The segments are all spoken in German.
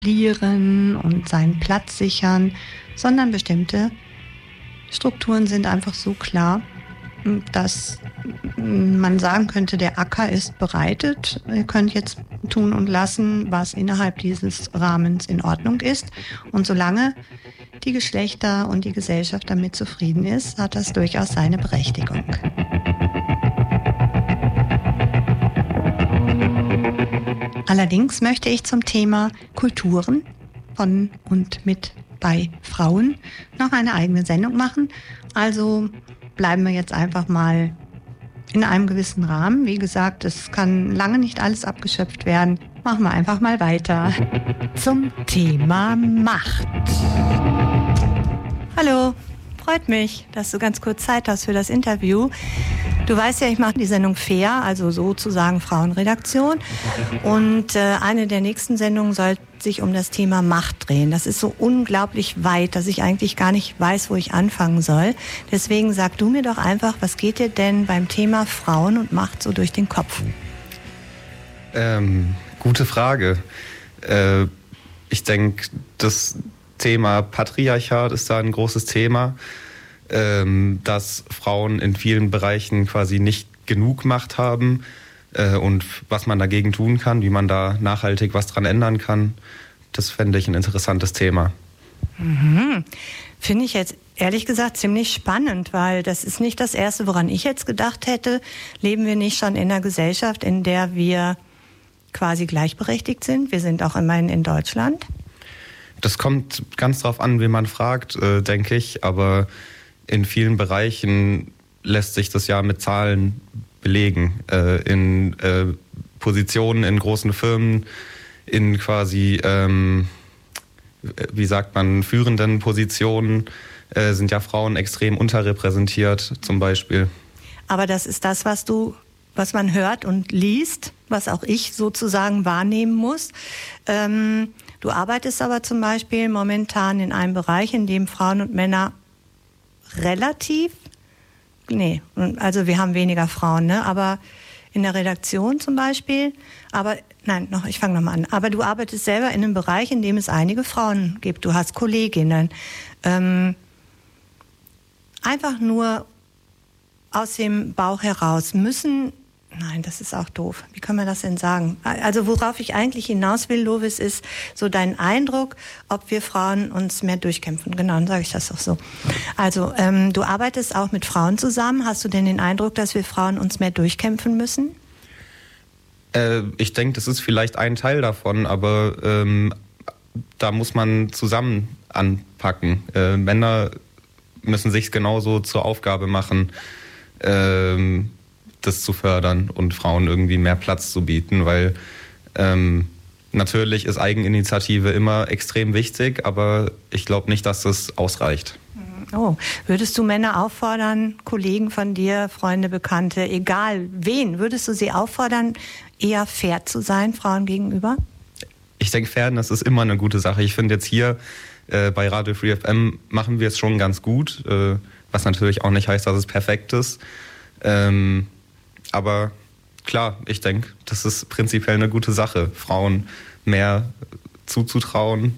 und seinen Platz sichern, sondern bestimmte Strukturen sind einfach so klar, dass man sagen könnte, der Acker ist bereitet. Ihr könnt jetzt tun und lassen, was innerhalb dieses Rahmens in Ordnung ist. Und solange die Geschlechter und die Gesellschaft damit zufrieden ist, hat das durchaus seine Berechtigung. Allerdings möchte ich zum Thema Kulturen von und mit bei Frauen noch eine eigene Sendung machen. Also bleiben wir jetzt einfach mal in einem gewissen Rahmen. Wie gesagt, es kann lange nicht alles abgeschöpft werden. Machen wir einfach mal weiter. Zum Thema Macht. Hallo, freut mich, dass du ganz kurz Zeit hast für das Interview. Du weißt ja, ich mache die Sendung Fair, also sozusagen Frauenredaktion. Und eine der nächsten Sendungen soll sich um das Thema Macht drehen. Das ist so unglaublich weit, dass ich eigentlich gar nicht weiß, wo ich anfangen soll. Deswegen sag du mir doch einfach, was geht dir denn beim Thema Frauen und Macht so durch den Kopf? Gute Frage. Ich denke, das Thema Patriarchat ist da ein großes Thema. Dass Frauen in vielen Bereichen quasi nicht genug Macht haben und was man dagegen tun kann, wie man da nachhaltig was dran ändern kann, das fände ich ein interessantes Thema. Mhm. Finde ich jetzt ehrlich gesagt ziemlich spannend, weil das ist nicht das Erste, woran ich jetzt gedacht hätte. Leben wir nicht schon in einer Gesellschaft, in der wir quasi gleichberechtigt sind? Wir sind auch immerhin in Deutschland. Das kommt ganz drauf an, wen man fragt, denke ich, aber in vielen Bereichen lässt sich das ja mit Zahlen belegen. In Positionen in großen Firmen, in quasi, führenden Positionen sind ja Frauen extrem unterrepräsentiert zum Beispiel. Aber das ist das, was man hört und liest, was auch ich sozusagen wahrnehmen muss. Du arbeitest aber zum Beispiel momentan in einem Bereich, in dem Frauen und Männer also wir haben weniger Frauen, ne? Aber in der Redaktion zum Beispiel, ich fange nochmal an. Aber du arbeitest selber in einem Bereich, in dem es einige Frauen gibt. Du hast Kolleginnen. Einfach nur aus dem Bauch heraus Nein, das ist auch doof. Wie kann man das denn sagen? Also worauf ich eigentlich hinaus will, Lovis, ist so dein Eindruck, ob wir Frauen uns mehr durchkämpfen. Genau, dann sage ich das doch so. Also du arbeitest auch mit Frauen zusammen. Hast du denn den Eindruck, dass wir Frauen uns mehr durchkämpfen müssen? Ich denke, das ist vielleicht ein Teil davon, aber da muss man zusammen anpacken. Männer müssen sich genauso zur Aufgabe machen, das zu fördern und Frauen irgendwie mehr Platz zu bieten, weil natürlich ist Eigeninitiative immer extrem wichtig, aber ich glaube nicht, dass das ausreicht. Oh, würdest du Männer auffordern, Kollegen von dir, Freunde, Bekannte, egal wen, würdest du sie auffordern, eher fair zu sein, Frauen gegenüber? Ich denke, Fairness ist immer eine gute Sache. Ich finde jetzt hier bei Radio Free FM machen wir es schon ganz gut, was natürlich auch nicht heißt, dass es perfekt ist. Aber klar, ich denke, das ist prinzipiell eine gute Sache, Frauen mehr zuzutrauen.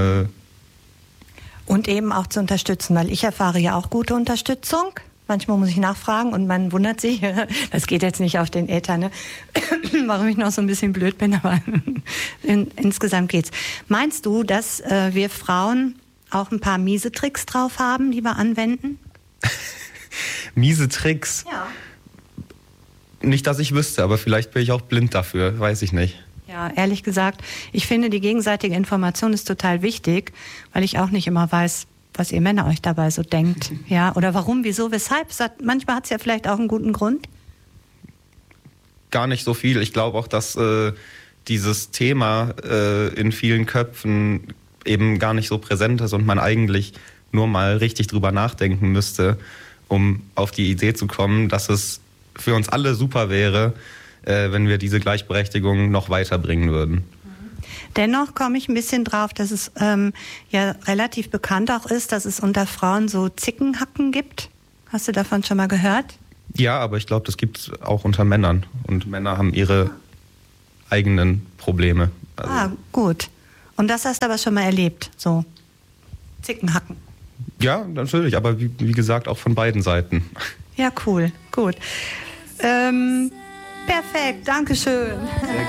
Und eben auch zu unterstützen, weil ich erfahre ja auch gute Unterstützung. Manchmal muss ich nachfragen und man wundert sich, das geht jetzt nicht auf den Äther, ne? Warum ich noch so ein bisschen blöd bin, aber insgesamt geht's. Meinst du, dass wir Frauen auch ein paar miese Tricks drauf haben, die wir anwenden? Miese Tricks? Ja. Nicht, dass ich wüsste, aber vielleicht bin ich auch blind dafür, weiß ich nicht. Ja, ehrlich gesagt, ich finde, die gegenseitige Information ist total wichtig, weil ich auch nicht immer weiß, was ihr Männer euch dabei so denkt. Ja, oder warum, wieso, weshalb. Manchmal hat es ja vielleicht auch einen guten Grund. Gar nicht so viel. Ich glaube auch, dass dieses Thema in vielen Köpfen eben gar nicht so präsent ist und man eigentlich nur mal richtig drüber nachdenken müsste, um auf die Idee zu kommen, dass es für uns alle super wäre, wenn wir diese Gleichberechtigung noch weiterbringen würden. Dennoch komme ich ein bisschen drauf, dass es ja relativ bekannt auch ist, dass es unter Frauen so Zickenhacken gibt. Hast du davon schon mal gehört? Ja, aber ich glaube, das gibt es auch unter Männern. Und Männer haben ihre eigenen Probleme. Also gut. Und das hast du aber schon mal erlebt, so Zickenhacken. Ja, natürlich, aber wie gesagt auch von beiden Seiten. Ja, cool, gut. Perfekt, Dankeschön. Sehr gerne.